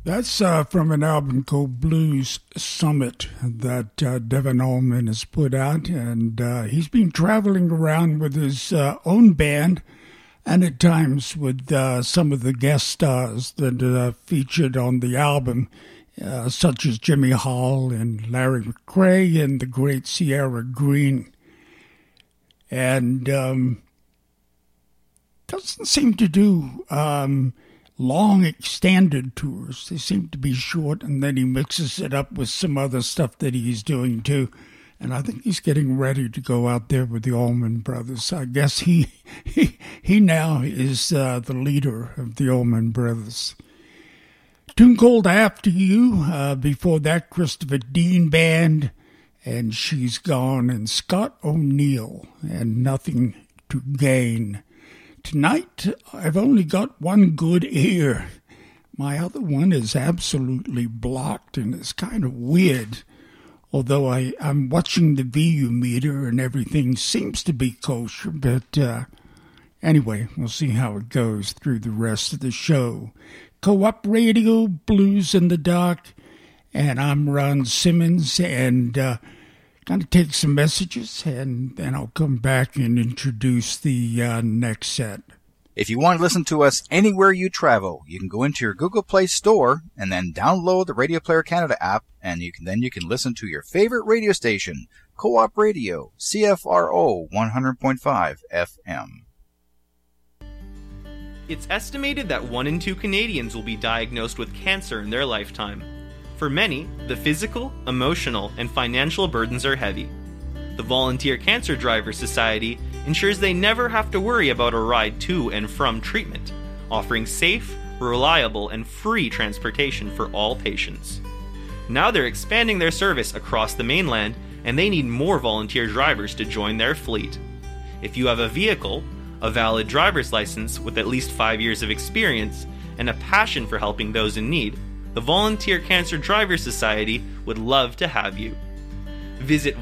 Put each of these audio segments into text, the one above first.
That's from an album called Blues Summit that Devon Allman has put out, and he's been traveling around with his own band, and at times with some of the guest stars that are featured on the album, such as Jimmy Hall and Larry McCray and the great Sierra Green. And doesn't seem to do long extended tours. They seem to be short, and then he mixes it up with some other stuff that he's doing too. And I think he's getting ready to go out there with the Allman Brothers. I guess he now is the leader of the Allman Brothers. Tune called After You. Before that, Christopher Dean Band and She's Gone, and Scott O'Neill and Nothing to Gain. Tonight, I've only got one good ear. My other one is absolutely blocked, and it's kind of weird. Although I'm watching the VU meter and everything seems to be kosher, but anyway, we'll see how it goes through the rest of the show. Co-op Radio, Blues in the Dark, and I'm Ron Simmons, and going to take some messages, and then I'll come back and introduce the next set. If you want to listen to us anywhere you travel, you can go into your Google Play Store and then download the Radio Player Canada app, and you can listen to your favorite radio station, Co-op Radio, CFRO 100.5 FM. It's estimated that 1 in 2 Canadians will be diagnosed with cancer in their lifetime. For many, the physical, emotional, and financial burdens are heavy. The Volunteer Cancer Drivers Society ensures they never have to worry about a ride to and from treatment, offering safe, reliable, and free transportation for all patients. Now they're expanding their service across the mainland, and they need more volunteer drivers to join their fleet. If you have a vehicle, a valid driver's license with at least 5 years of experience, and a passion for helping those in need, the Volunteer Cancer Drivers Society would love to have you. Visit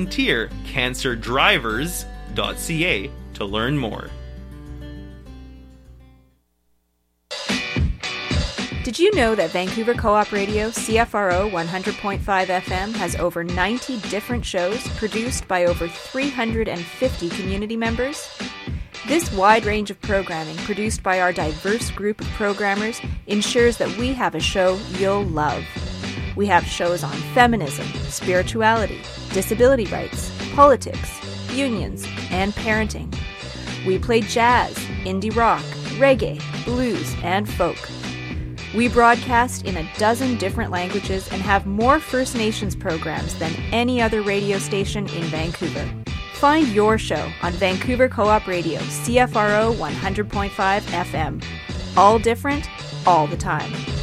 volunteercancerdrivers.ca to learn more. Did you know that Vancouver Co-op Radio, CFRO 100.5 FM, has over 90 different shows produced by over 350 community members? This wide range of programming produced by our diverse group of programmers ensures that we have a show you'll love. We have shows on feminism, spirituality, disability rights, politics, unions, and parenting. We play jazz, indie rock, reggae, blues, and folk. We broadcast in a dozen different languages and have more First Nations programs than any other radio station in Vancouver. Find your show on Vancouver Co-op Radio, CFRO 100.5 FM. All different, all the time.